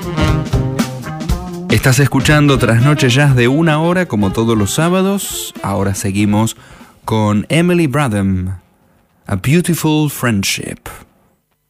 Estás escuchando Trasnoche Jazz de 1 hora como todos los sábados. Ahora seguimos con Emily Bradham, A Beautiful Friendship.